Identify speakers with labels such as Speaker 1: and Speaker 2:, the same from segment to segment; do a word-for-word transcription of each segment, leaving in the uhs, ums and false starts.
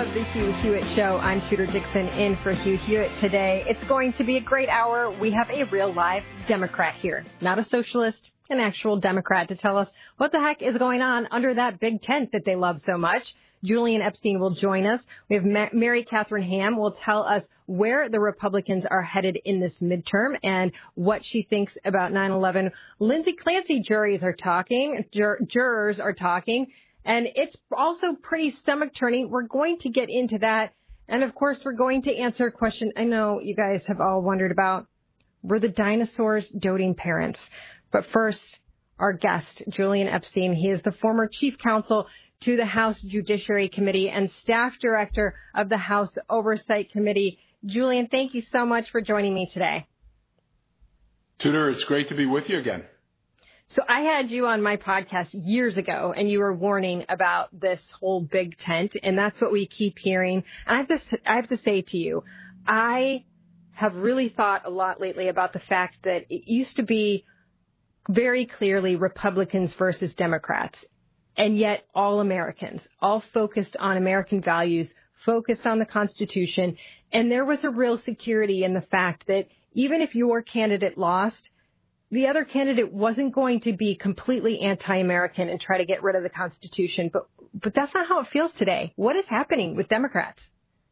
Speaker 1: of the Hugh Hewitt Show. I'm Tudor Dixon in for Hugh Hewitt today. It's going to be a great hour. We have a real live Democrat here, not a socialist, an actual Democrat to tell us what the heck is going on under that big tent that they love so much. Julian Epstein will join us. We have Ma- Mary Catherine Ham will tell us where the Republicans are headed in this midterm and what she thinks about nine eleven. Lindsay Clancy juries are talking, jur- jurors are talking, and it's also pretty stomach-turning. We're going to get into that. And, of course, we're going to answer a question I know you guys have all wondered about. Were the dinosaurs doting parents? But first, our guest, Julian Epstein. He is the former chief counsel to the House Judiciary Committee and staff director of the House Oversight Committee. Julian, thank you so much for joining me today.
Speaker 2: Tudor, it's great to be with you again.
Speaker 1: So I had you on my podcast years ago, and you were warning about this whole big tent, and that's what we keep hearing. And I have to, I have to say to you, I have really thought a lot lately about the fact that it used to be very clearly Republicans versus Democrats. And yet all Americans, all focused on American values, focused on the Constitution. And there was a real security in the fact that even if your candidate lost, the other candidate wasn't going to be completely anti-American and try to get rid of the Constitution. But but that's not how it feels today. What is happening with Democrats?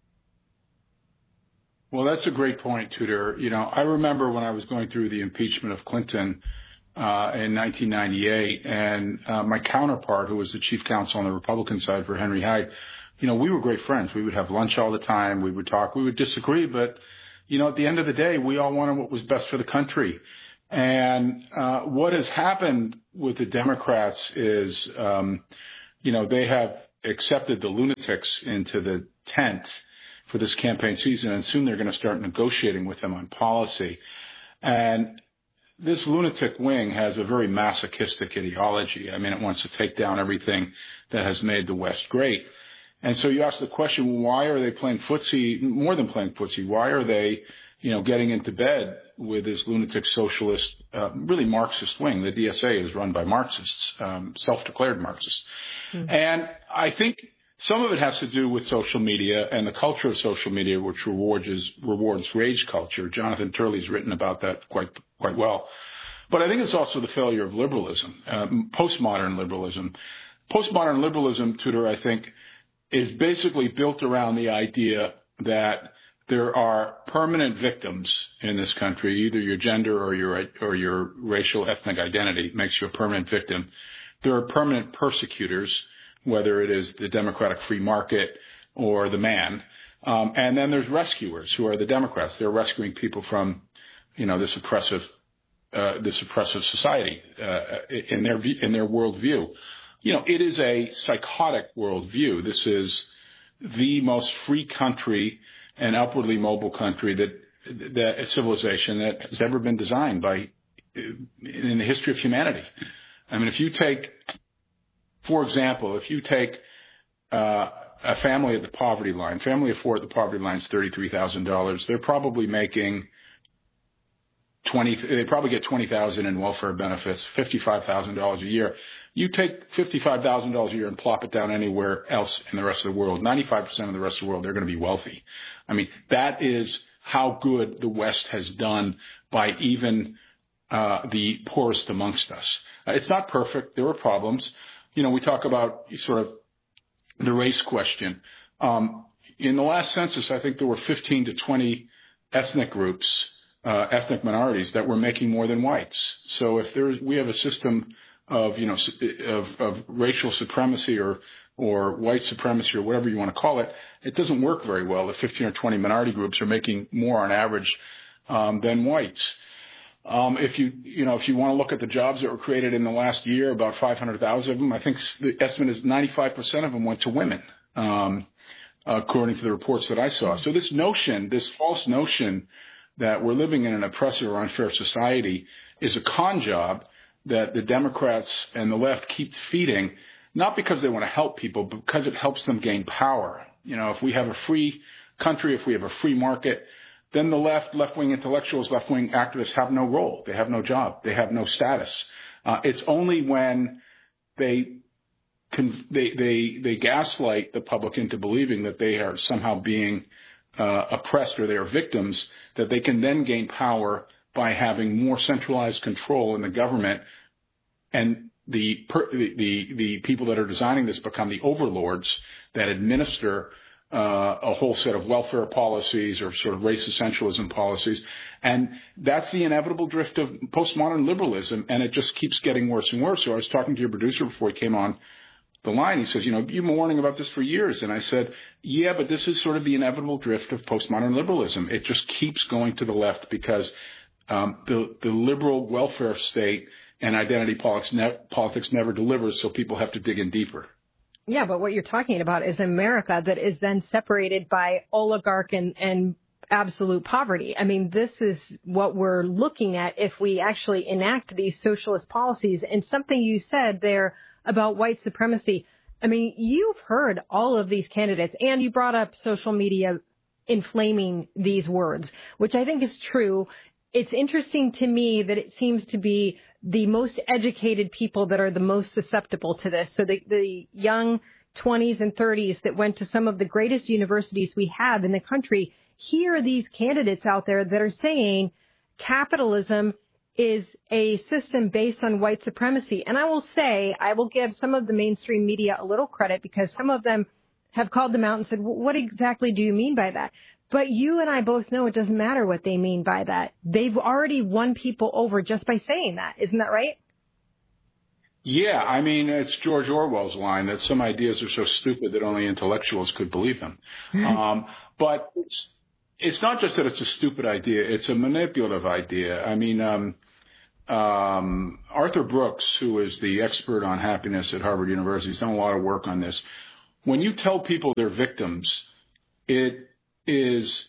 Speaker 2: Well, that's a great point, Tudor. You know, I remember when I was going through the impeachment of Clinton Uh, in nineteen ninety-eight, and uh, my counterpart, who was the chief counsel on the Republican side for Henry Hyde, you know, we were great friends. We would have lunch all the time. We would talk. We would disagree, but, you know, at the end of the day, we all wanted what was best for the country. And uh, what has happened with the Democrats is, um, you know, they have accepted the lunatics into the tent for this campaign season, and soon they're going to start negotiating with them on policy. And this lunatic wing has a very masochistic ideology. I mean, it wants to take down everything that has made the West great. And so you ask the question, why are they playing footsie, more than playing footsie? Why are they, you know, getting into bed with this lunatic socialist, uh, really Marxist wing? The D S A is run by Marxists, um, self-declared Marxists. Mm-hmm. And I think some of it has to do with social media and the culture of social media, which rewards, rewards rage culture. Jonathan Turley's written about that quite quite well. But I think it's also the failure of liberalism, um, postmodern liberalism. Postmodern liberalism, Tudor, I think, is basically built around the idea that there are permanent victims in this country. Either your gender or your or your racial ethnic identity makes you a permanent victim. There are permanent persecutors, whether it is the democratic free market or the man. Um, and then there's rescuers, who are the Democrats. They're rescuing people from, you know, this oppressive, uh, this oppressive society, uh, in their, in their worldview. You know, it is a psychotic worldview. This is the most free country and upwardly mobile country that, that a civilization that has ever been designed by, in the history of humanity. I mean, if you take, for example, if you take uh, a family at the poverty line, family of four at the poverty line is thirty-three thousand dollars. They're probably making twenty. They probably get twenty thousand dollars in welfare benefits, fifty-five thousand dollars a year. You take fifty-five thousand dollars a year and plop it down anywhere else in the rest of the world. ninety-five percent of the rest of the world, they're going to be wealthy. I mean, that is how good the West has done by even uh, the poorest amongst us. Uh, it's not perfect. There were problems. You know, we talk about sort of the race question. Um, in the last census, I think there were fifteen to twenty ethnic groups, uh, ethnic minorities that were making more than whites. So if there's, we have a system of, you know, of, of racial supremacy or, or white supremacy or whatever you want to call it, it doesn't work very well if fifteen or twenty minority groups are making more on average, um, than whites. Um, if you, you know, if you want to look at the jobs that were created in the last year, about five hundred thousand of them, I think the estimate is ninety-five percent of them went to women, um, according to the reports that I saw. So this notion, this false notion that we're living in an oppressive or unfair society is a con job that the Democrats and the left keep feeding, not because they want to help people, but because it helps them gain power. You know, if we have a free country, if we have a free market, then the left, left-wing intellectuals, left-wing activists have no role. They have no job. They have no status. Uh, it's only when they they, they, they gaslight the public into believing that they are somehow being uh, oppressed or they are victims, that they can then gain power by having more centralized control in the government, and the, per, the, the, the people that are designing this become the overlords that administer uh, a whole set of welfare policies or sort of race essentialism policies. And that's the inevitable drift of postmodern liberalism, and it just keeps getting worse and worse. So I was talking to your producer before he came on the line. He says, you know, you've been warning about this for years. And I said, yeah, but this is sort of the inevitable drift of postmodern liberalism. It just keeps going to the left because um, the, the liberal welfare state and identity politics, ne- politics never delivers, so people have to dig in deeper.
Speaker 1: Yeah, but what you're talking about is America that is then separated by oligarch and, and absolute poverty. I mean, this is what we're looking at if we actually enact these socialist policies. And something you said there about white supremacy, I mean, you've heard all of these candidates, and you brought up social media inflaming these words, which I think is true. It's interesting to me that it seems to be the most educated people that are the most susceptible to this. So the, the young twenties and thirties that went to some of the greatest universities we have in the country, here are these candidates out there that are saying capitalism is a system based on white supremacy. And I will say, I will give some of the mainstream media a little credit because some of them have called them out and said, what exactly do you mean by that? But you and I both know it doesn't matter what they mean by that. They've already won people over just by saying that. Isn't that right?
Speaker 2: Yeah, I mean, it's George Orwell's line that some ideas are so stupid that only intellectuals could believe them. um, but it's, it's not just that it's a stupid idea. It's a manipulative idea. I mean, um, um, Arthur Brooks, who is the expert on happiness at Harvard University, has done a lot of work on this. When you tell people they're victims, it is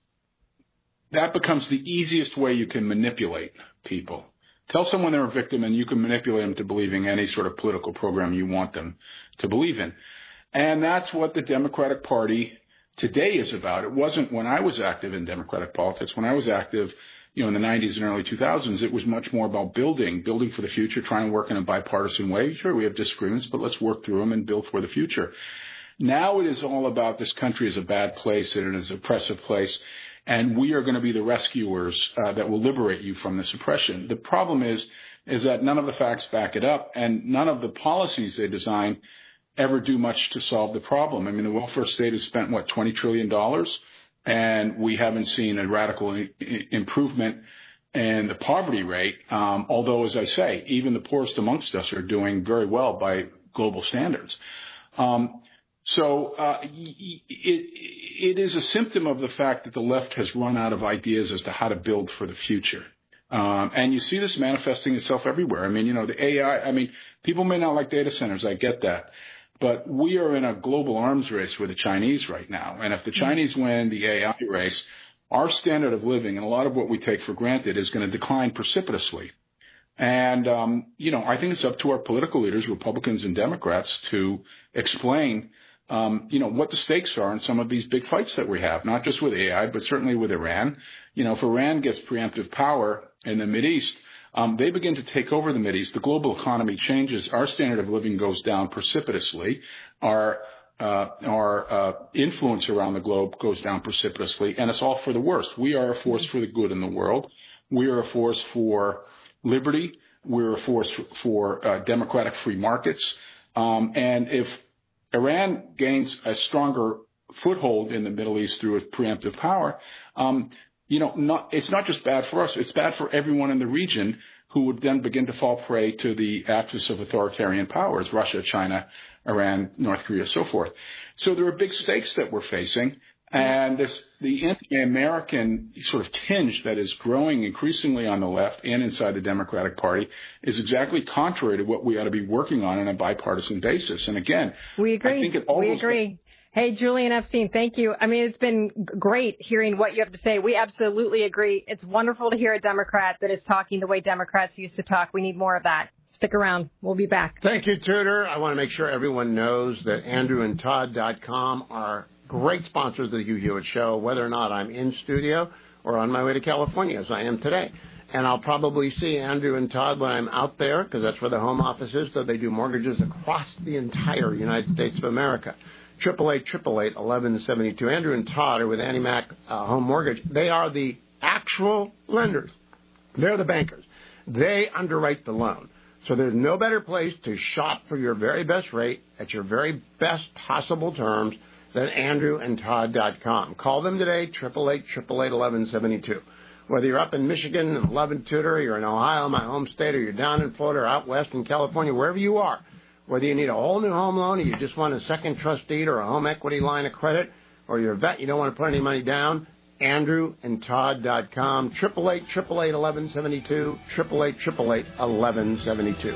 Speaker 2: that becomes the easiest way you can manipulate people. Tell someone they're a victim and you can manipulate them to believing any sort of political program you want them to believe in. And that's what the Democratic Party today is about. It wasn't when I was active in Democratic politics. When I was active, you know, in the nineties and early two thousands, it was much more about building, building for the future, trying to work in a bipartisan way. Sure, we have disagreements, but let's work through them and build for the future. Now it is all about this country is a bad place and it is an oppressive place, and we are going to be the rescuers uh, that will liberate you from this oppression. The problem is, is that none of the facts back it up, and none of the policies they design ever do much to solve the problem. I mean, the welfare state has spent, what, twenty trillion dollars, and we haven't seen a radical I- improvement in the poverty rate, um, although, as I say, even the poorest amongst us are doing very well by global standards. Um, So uh, it, it is a symptom of the fact that the left has run out of ideas as to how to build for the future. Um, and you see this manifesting itself everywhere. I mean, you know, the A I, I mean, people may not like data centers. I get that. But we are in a global arms race with the Chinese right now. And if the Chinese win the A I race, our standard of living and a lot of what we take for granted is going to decline precipitously. And, um, you know, I think it's up to our political leaders, Republicans and Democrats, to explain Um, you know, what the stakes are in some of these big fights that we have, not just with A I, but certainly with Iran. You know, if Iran gets preemptive power in the Mideast, um, they begin to take over the Mideast. The global economy changes. Our standard of living goes down precipitously. Our, uh, our, uh, influence around the globe goes down precipitously, and it's all for the worst. We are a force for the good in the world. We are a force for liberty. We're a force for, for uh, democratic free markets. Um, and if Iran gains a stronger foothold in the Middle East through its preemptive power, um, you know, not, it's not just bad for us. It's bad for everyone in the region who would then begin to fall prey to the axis of authoritarian powers, Russia, China, Iran, North Korea, so forth. So there are big stakes that we're facing. And this, the anti-American sort of tinge that is growing increasingly on the left and inside the Democratic Party is exactly contrary to what we ought to be working on on a bipartisan basis. And again,
Speaker 1: we agree.
Speaker 2: I think it all
Speaker 1: we agree. Back- hey, Julian Epstein, thank you. I mean, it's been great hearing what you have to say. We absolutely agree. It's wonderful to hear a Democrat that is talking the way Democrats used to talk. We need more of that. Stick around. We'll be back.
Speaker 3: Thank you, Tudor. I want to make sure everyone knows that andrew and todd dot com are great sponsors of the Hugh Hewitt Show, whether or not I'm in studio or on my way to California, as I am today. And I'll probably see Andrew and Todd when I'm out there, because that's where the home office is, though they do mortgages across the entire United States of America. eight eight eight, eight eight eight, one one seven two. Andrew and Todd are with Annie Mac uh, Home Mortgage. They are the actual lenders. They're the bankers. They underwrite the loan. So there's no better place to shop for your very best rate at your very best possible terms than andrew and todd dot com. Call them today, eight eight eight, eight eight eight, one one seven two. Whether you're up in Michigan and love and Tudor, or you're in Ohio, my home state, or you're down in Florida or out west in California, wherever you are, whether you need a whole new home loan or you just want a second trust deed or a home equity line of credit, or you're a vet, you don't want to put any money down, andrew and todd dot com, eight eight eight, eight eight eight, one one seven two, eight eight eight, eight eight eight, one one seven two.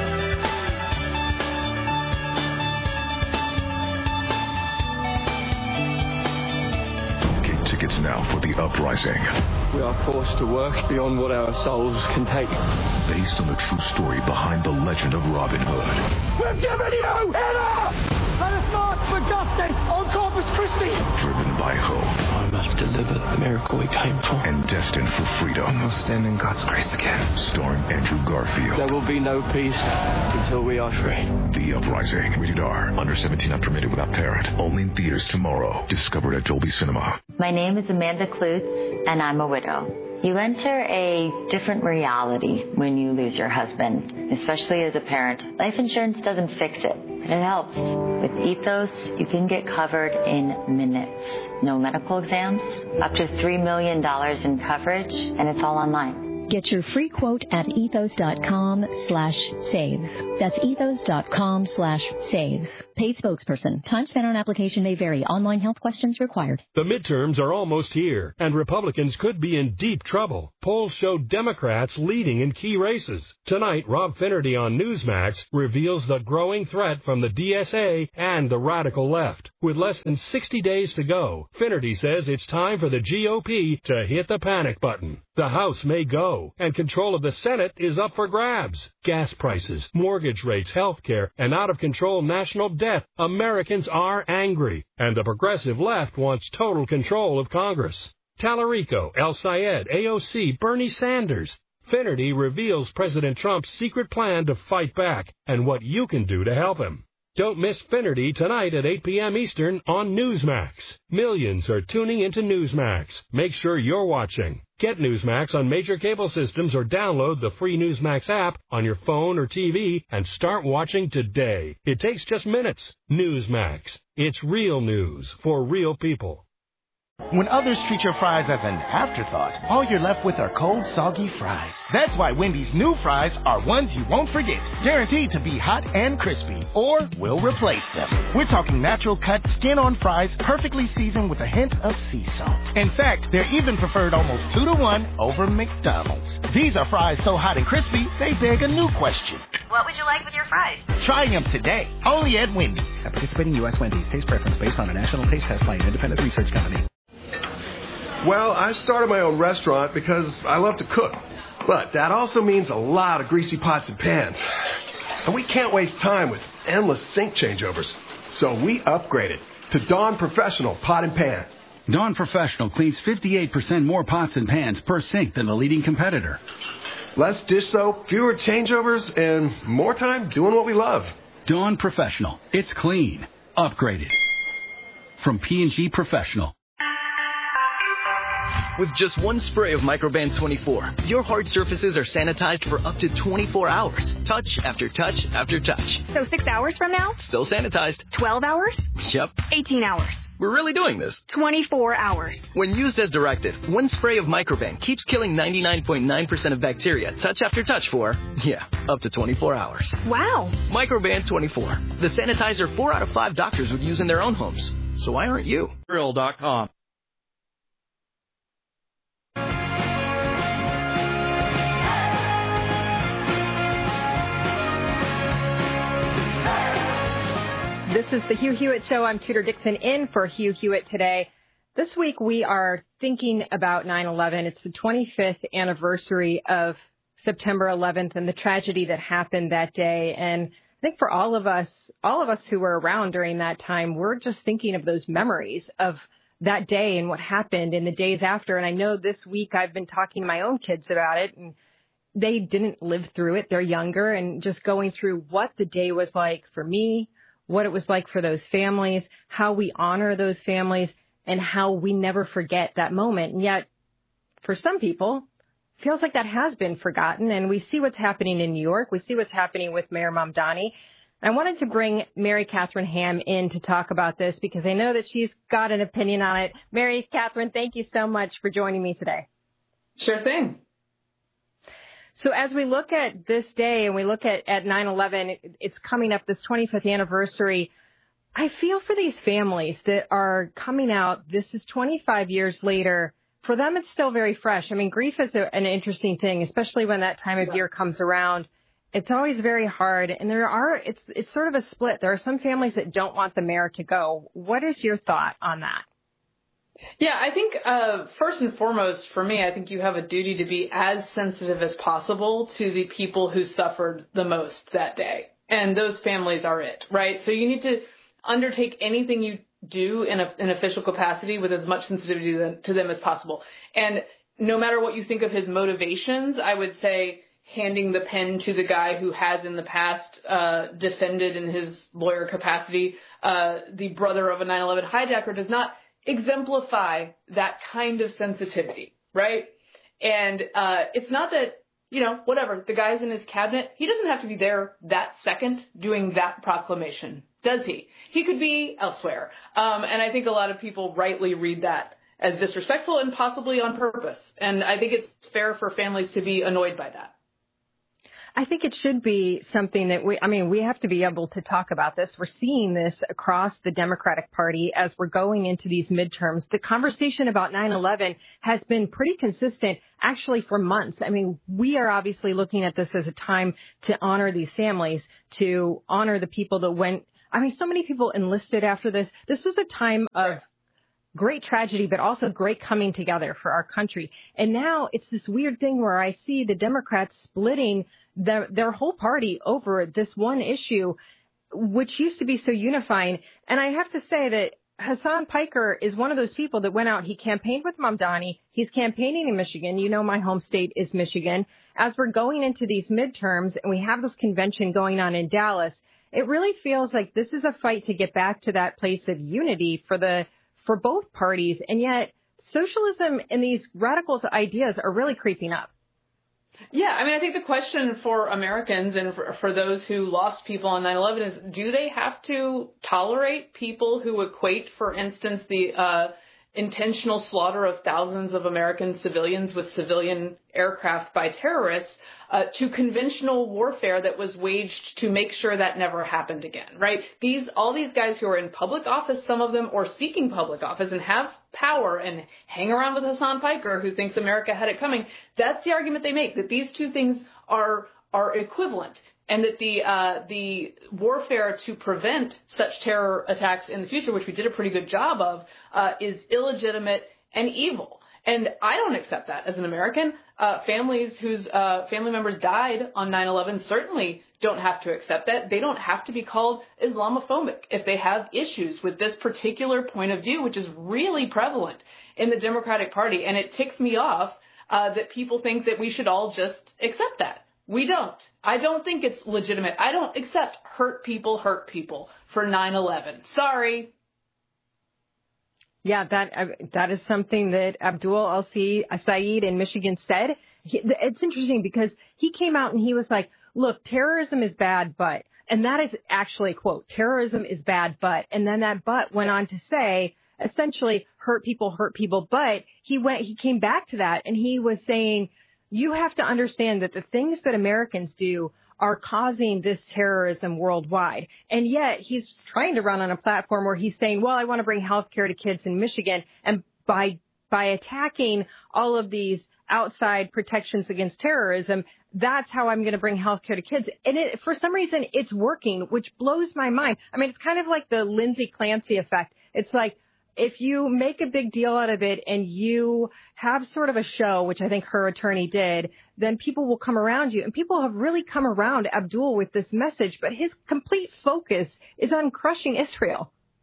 Speaker 4: Tickets now for The Uprising.
Speaker 5: We are forced to work beyond what our souls can take.
Speaker 4: Based on the true story behind the legend of Robin Hood.
Speaker 5: We've given you enough! Let us march for justice on Corpus Christi!
Speaker 4: Driven by hope.
Speaker 5: I must deliver the miracle we came for.
Speaker 4: And destined for freedom.
Speaker 5: We'll stand in God's grace again.
Speaker 4: Starring Andrew Garfield.
Speaker 5: There will be no peace until we are free.
Speaker 4: The Uprising. Rated R. Under seventeen, not permitted without parent. Only in theaters tomorrow. Discovered at Dolby Cinema.
Speaker 6: My name is Amanda Klutz, and I'm a widow. You enter a different reality when you lose your husband, especially as a parent. Life insurance doesn't fix it, but it helps. With Ethos, you can get covered in minutes. No medical exams, up to three million dollars in coverage, and it's all online.
Speaker 7: Get your free quote at ethos.com slash save. That's ethos.com slash save. Paid spokesperson. Time spent on application may vary. Online health questions required.
Speaker 8: The midterms are almost here, and Republicans could be in deep trouble. Polls show Democrats leading in key races. Tonight, Rob Finnerty on Newsmax reveals the growing threat from the D S A and the radical left. With less than sixty days to go, Finnerty says it's time for the G O P to hit the panic button. The House may go, and control of the Senate is up for grabs. Gas prices, mortgage rates, health care, and out-of-control national debt. Americans are angry, and the progressive left wants total control of Congress. Tallarico, El Sayed, A O C, Bernie Sanders. Finnerty reveals President Trump's secret plan to fight back and what you can do to help him. Don't miss Finnerty tonight at eight p.m. Eastern on Newsmax. Millions are tuning into Newsmax. Make sure you're watching. Get Newsmax on major cable systems or download the free Newsmax app on your phone or T V and start watching today. It takes just minutes. Newsmax. It's real news for real people.
Speaker 9: When others treat your fries as an afterthought, all you're left with are cold, soggy fries. That's why Wendy's new fries are ones you won't forget, guaranteed to be hot and crispy, or we'll replace them. We're talking natural cut, skin-on fries, perfectly seasoned with a hint of sea salt. In fact, they're even preferred almost two to one over McDonald's. These are fries so hot and crispy, they beg a new question.
Speaker 10: What would you like with your fries?
Speaker 9: Try them today, only at Wendy's.
Speaker 11: At participating U S Wendy's, taste preference based on a national taste test by an independent research company.
Speaker 12: Well, I started my own restaurant because I love to cook. But that also means a lot of greasy pots and pans. And we can't waste time with endless sink changeovers. So we upgraded to Dawn Professional Pot and Pan.
Speaker 13: Dawn Professional cleans fifty-eight percent more pots and pans per sink than the leading competitor.
Speaker 12: Less dish soap, fewer changeovers, and more time doing what we love.
Speaker 13: Dawn Professional. It's clean. Upgraded. From P and G Professional.
Speaker 14: With just one spray of Microban twenty-four, your hard surfaces are sanitized for up to twenty-four hours. Touch after touch after touch.
Speaker 10: So six hours from now?
Speaker 14: Still sanitized.
Speaker 10: twelve hours?
Speaker 14: Yep.
Speaker 10: eighteen hours.
Speaker 14: We're really doing this.
Speaker 10: twenty-four hours.
Speaker 14: When used as directed, one spray of Microban keeps killing ninety-nine point nine percent of bacteria touch after touch for, yeah, up to twenty-four hours.
Speaker 10: Wow.
Speaker 14: Microban twenty-four. The sanitizer four out of five doctors would use in their own homes. So why aren't you?
Speaker 15: Grill dot com.
Speaker 1: This is the Hugh Hewitt Show. I'm Tudor Dixon in for Hugh Hewitt today. This week we are thinking about nine eleven. It's the twenty-fifth anniversary of September eleventh and the tragedy that happened that day. And I think for all of us, all of us who were around during that time, we're just thinking of those memories of that day and what happened in the days after. And I know this week I've been talking to my own kids about it, and they didn't live through it. They're younger, and just going through what the day was like for me, what it was like for those families, how we honor those families, and how we never forget that moment. And yet, for some people, it feels like that has been forgotten. And we see what's happening in New York. We see what's happening with Mayor Mamdani. I wanted to bring Mary Catherine Ham in to talk about this because I know that she's got an opinion on it. Mary Catherine, thank you so much for joining me today.
Speaker 15: Sure thing.
Speaker 1: So as we look at this day and we look at, at nine eleven, it, it's coming up, this twenty-fifth anniversary. I feel for these families that are coming out. This is twenty-five years later. For them, it's still very fresh. I mean, grief is a, an interesting thing, especially when that time of year comes around. It's always very hard. And there are, it's, it's sort of a split. There are some families that don't want the mayor to go. What is your thought on that?
Speaker 15: Yeah, I think uh, first and foremost, for me, I think you have a duty to be as sensitive as possible to the people who suffered the most that day. And those families are it, right? So you need to undertake anything you do in a, an official capacity with as much sensitivity to them, to them as possible. And no matter what you think of his motivations, I would say handing the pen to the guy who has in the past uh, defended in his lawyer capacity uh, the brother of a nine eleven hijacker does not exemplify that kind of sensitivity, right? And uh, it's not that, you know, whatever, the guy's in his cabinet, he doesn't have to be there that second doing that proclamation, does he? He could be elsewhere. Um, and I think a lot of people rightly read that as disrespectful and possibly on purpose. And I think it's fair for families to be annoyed by that.
Speaker 1: I think it should be something that we, I mean, we have to be able to talk about this. We're seeing this across the Democratic Party as we're going into these midterms. The conversation about nine eleven has been pretty consistent actually for months. I mean, we are obviously looking at this as a time to honor these families, to honor the people that went. I mean, so many people enlisted after this. This was a time of great tragedy, but also great coming together for our country. And now it's this weird thing where I see the Democrats splitting their, their whole party over this one issue, which used to be so unifying. And I have to say that Hasan Piker is one of those people that went out. He campaigned with Mamdani. He's campaigning in Michigan. You know, my home state is Michigan. As we're going into these midterms and we have this convention going on in Dallas, it really feels like this is a fight to get back to that place of unity for the for both parties. And yet socialism and these radical ideas are really creeping up.
Speaker 15: Yeah, I mean, I think the question for Americans and for, for those who lost people on nine eleven is, do they have to tolerate people who equate, for instance, the uh, intentional slaughter of thousands of American civilians with civilian aircraft by terrorists uh, to conventional warfare that was waged to make sure that never happened again, right? These, all these guys who are in public office, some of them, or seeking public office and have power and hang around with Hasan Piker, who thinks America had it coming. That's the argument they make, that these two things are are equivalent, and that the uh, the warfare to prevent such terror attacks in the future, which we did a pretty good job of, uh, is illegitimate and evil. And I don't accept that as an American. Uh, families whose uh, family members died on nine eleven certainly don't have to accept that. They don't have to be called Islamophobic if they have issues with this particular point of view, which is really prevalent in the Democratic Party. And it ticks me off uh, that people think that we should all just accept that. We don't. I don't think it's legitimate. I don't accept hurt people hurt people for nine eleven. Sorry.
Speaker 1: Yeah, that uh, that is something that Abdul El-Sayed in Michigan said. He, it's interesting because he came out and he was like, look, terrorism is bad, but, and that is actually a quote, terrorism is bad, but, and then that but went on to say, essentially, hurt people hurt people. But he went, he came back to that and he was saying, you have to understand that the things that Americans do are causing this terrorism worldwide. And yet he's trying to run on a platform where he's saying, well, I want to bring health care to kids in Michigan. And by by attacking all of these outside protections against terrorism, that's how I'm going to bring health care to kids. And it, for some reason, it's working, which blows my mind. I mean, it's kind of like the Lindsay Clancy effect. It's like, if you make a big deal out of it and you have sort of a show, which I think her attorney did, then people will come around you. And people have really come around Abdul with this message, but his complete focus is on crushing Israel.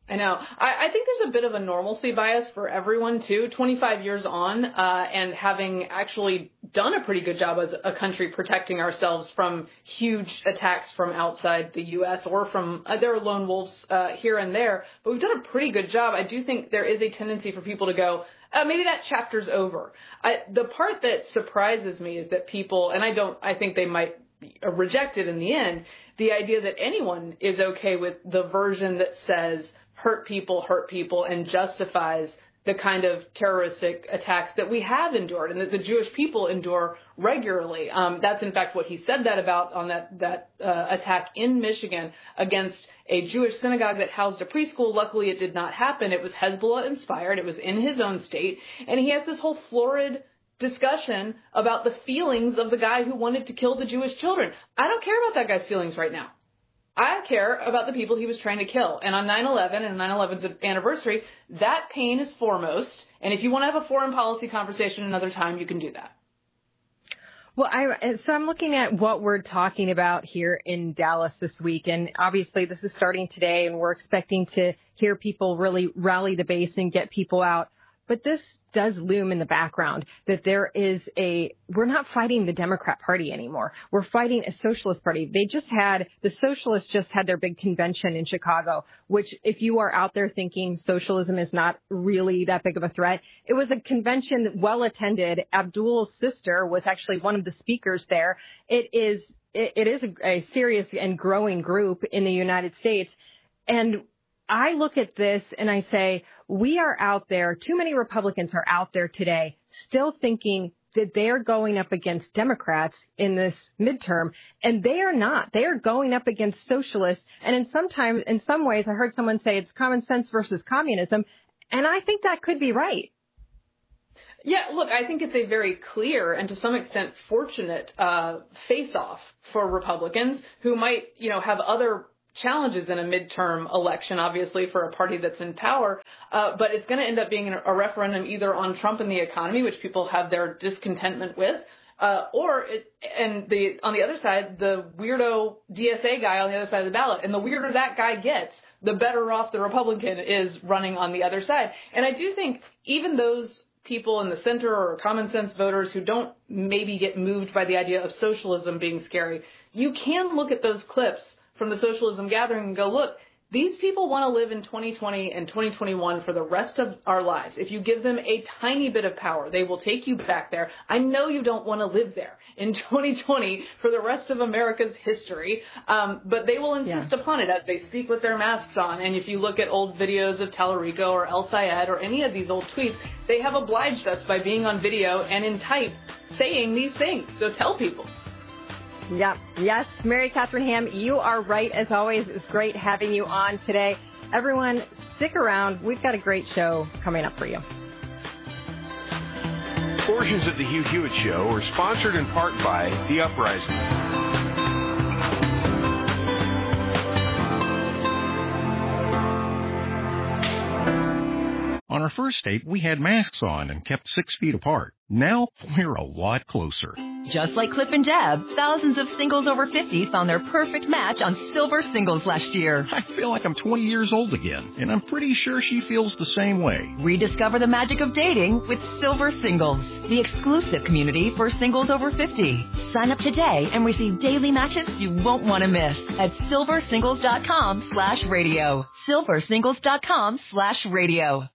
Speaker 15: I know. I, I think there's a bit of a normalcy bias for everyone, too. twenty-five years on, uh, and having actually done a pretty good job as a country protecting ourselves from huge attacks from outside the U S or from, uh, there are lone wolves uh, here and there, but we've done a pretty good job. I do think there is a tendency for people to go, uh, maybe that chapter's over. I, the part that surprises me is that people, and I don't, I think they might reject it in the end, the idea that anyone is okay with the version that says, hurt people, hurt people, and justifies the kind of terroristic attacks that we have endured and that the Jewish people endure regularly. Um, that's, in fact, what he said that about on that, that uh, attack in Michigan against a Jewish synagogue that housed a preschool. Luckily, it did not happen. It was Hezbollah-inspired. It was in his own state. And he has this whole florid discussion about the feelings of the guy who wanted to kill the Jewish children. I don't care about that guy's feelings right now. I care about the people he was trying to kill. And on nine eleven and nine eleven's anniversary, that pain is foremost. And if you want to have a foreign policy conversation another time, you can do that.
Speaker 1: Well, I, so I'm looking at what we're talking about here in Dallas this week. And obviously this is starting today, and we're expecting to hear people really rally the base and get people out. But this does loom in the background, that there is a, we're not fighting the Democrat Party anymore. We're fighting a socialist party. They just had, the socialists just had their big convention in Chicago, which if you are out there thinking socialism is not really that big of a threat, it was a convention well attended. Abdul's sister was actually one of the speakers there. It is, it, it is a, a serious and growing group in the United States. And I look at this and I say, we are out there, too many Republicans are out there today still thinking that they're going up against Democrats in this midterm, and they are not. They are going up against socialists. And in sometimes, in some ways, I heard someone say it's common sense versus communism, and I think that could be right.
Speaker 15: Yeah, look, I think it's a very clear and to some extent fortunate uh, face-off for Republicans who might, you know, have other challenges in a midterm election, obviously, for a party that's in power. Uh, but it's going to end up being a referendum either on Trump and the economy, which people have their discontentment with, uh, or it, and the on the other side, the weirdo D S A guy on the other side of the ballot. And the weirder that guy gets, the better off the Republican is running on the other side. And I do think even those people in the center or common sense voters who don't maybe get moved by the idea of socialism being scary, you can look at those clips from the socialism gathering and go, look, these people want to live in twenty twenty and twenty twenty-one for the rest of our lives. If you give them a tiny bit of power, they will take you back there. I know you don't want to live there in twenty twenty for the rest of America's history, um, but they will insist yeah. upon it as they speak with their masks on. And if you look at old videos of Tallarico or El Sayed or any of these old tweets, they have obliged us by being on video and in type saying these things. So tell people.
Speaker 1: Yep. Yes, Mary Catherine Ham, you are right as always. It's great having you on today. Everyone, stick around. We've got a great show coming up for you.
Speaker 16: Portions of the Hugh Hewitt Show are sponsored in part by The Uprising.
Speaker 17: On our first date, we had masks on and kept six feet apart. Now, we're a lot closer.
Speaker 18: Just like Cliff and Deb, thousands of singles over fifty found their perfect match on Silver Singles last year.
Speaker 17: I feel like I'm twenty years old again, and I'm pretty sure she feels the same way.
Speaker 18: Rediscover the magic of dating with Silver Singles, the exclusive community for singles over fifty. Sign up today and receive daily matches you won't want to miss at silversingles.com slash radio. silversingles.com slash radio.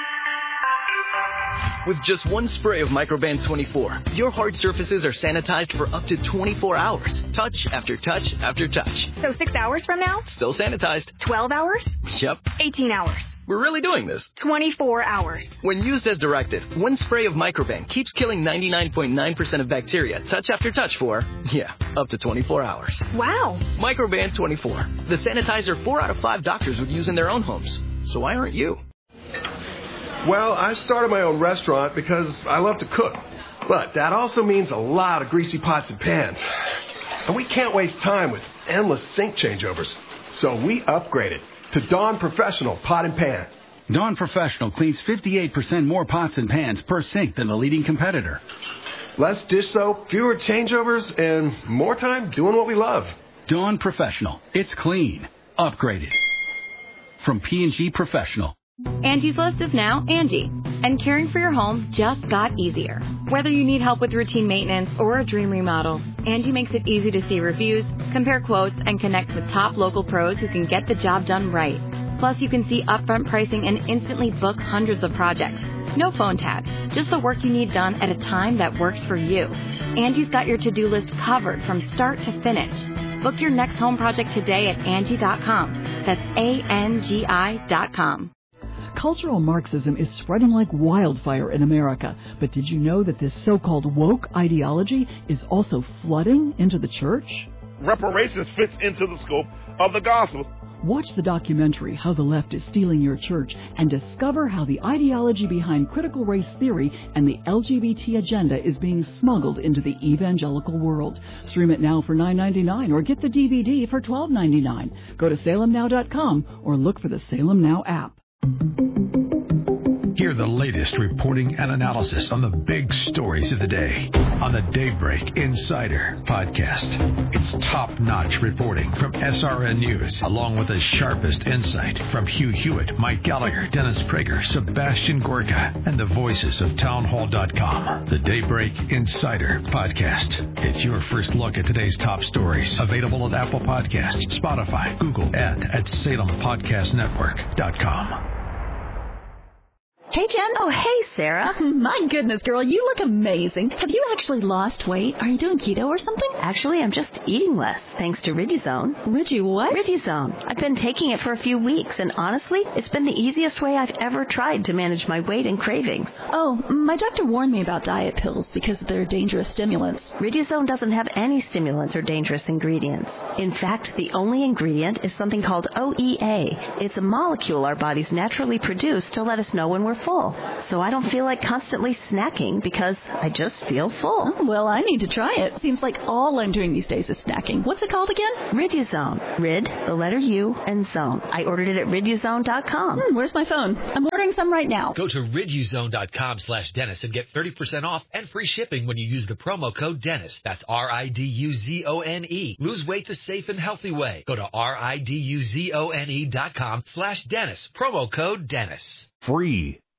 Speaker 14: With just one spray of Microban twenty-four, your hard surfaces are sanitized for up to twenty-four hours. Touch after touch after touch.
Speaker 10: So six hours from now?
Speaker 14: Still sanitized.
Speaker 10: twelve hours?
Speaker 14: Yep.
Speaker 10: eighteen hours.
Speaker 14: We're really doing this.
Speaker 10: twenty-four hours.
Speaker 14: When used as directed, one spray of Microban keeps killing ninety-nine point nine percent of bacteria touch after touch for, yeah, up to twenty-four hours.
Speaker 10: Wow.
Speaker 14: Microban twenty-four. The sanitizer four out of five doctors would use in their own homes. So why aren't you?
Speaker 12: Well, I started my own restaurant because I love to cook. But that also means a lot of greasy pots and pans. And we can't waste time with endless sink changeovers. So we upgraded to Dawn Professional Pot and Pan.
Speaker 13: Dawn Professional cleans fifty-eight percent more pots and pans per sink than the leading competitor.
Speaker 12: Less dish soap, fewer changeovers, and more time doing what we love.
Speaker 13: Dawn Professional. It's clean. Upgraded. from P and G Professional.
Speaker 19: Angie's List is now Angie, and caring for your home just got easier. Whether you need help with routine maintenance or a dream remodel, Angie makes it easy to see reviews, compare quotes, and connect with top local pros who can get the job done right. Plus, you can see upfront pricing and instantly book hundreds of projects. No phone tag, just the work you need done at a time that works for you. Angie's got your to-do list covered from start to finish. Book your next home project today at Angie dot com. That's A N G I dot com.
Speaker 20: Cultural Marxism is spreading like wildfire in America, but did you know that this so-called woke ideology is also flooding into the church?
Speaker 21: Reparations fits into the scope of the gospel.
Speaker 20: Watch the documentary How the Left is Stealing Your Church and discover how the ideology behind critical race theory and the L G B T agenda is being smuggled into the evangelical world. Stream it now for nine ninety-nine or get the D V D for twelve ninety-nine. Go to Salem Now dot com or look for the Salem Now app.
Speaker 22: Hear the latest reporting and analysis on the big stories of the day on the Daybreak Insider podcast. It's top-notch reporting from S R N News, along with the sharpest insight from Hugh Hewitt, Mike Gallagher, Dennis Prager, Sebastian Gorka, and the voices of townhall dot com. The Daybreak Insider podcast. It's your first look at today's top stories. Available at Apple Podcasts, Spotify, Google, and at Salem Podcast Network dot com.
Speaker 23: Hey, Jen. Oh, hey, Sarah. My goodness, girl, you look amazing. Have you actually lost weight? Are you doing keto or something?
Speaker 24: Actually, I'm just eating less, thanks to Riduzone.
Speaker 23: Ridu what?
Speaker 24: Riduzone. I've been taking it for a few weeks, and honestly, it's been the easiest way I've ever tried to manage my weight and cravings.
Speaker 23: Oh, my doctor warned me about diet pills because they're dangerous stimulants.
Speaker 24: Riduzone doesn't have any stimulants or dangerous ingredients. In fact, the only ingredient is something called O E A. It's a molecule our bodies naturally produce to let us know when we're full. So I don't feel like constantly snacking because I just feel full.
Speaker 23: Oh, well, I need to try it. Seems like all I'm doing these days is snacking. What's it called again?
Speaker 24: Riduzone. Rid, the letter U, and zone. I ordered it at Riduzone dot com.
Speaker 23: Hmm, where's my phone? I'm ordering some right now.
Speaker 25: Go to Riduzone dot com slash Dennis and get thirty percent off and free shipping when you use the promo code Dennis. That's R I D U Z O N E. Lose weight the safe and healthy way. Go to R I D U Z O N E dot com slash Dennis. Promo code Dennis.
Speaker 26: Free.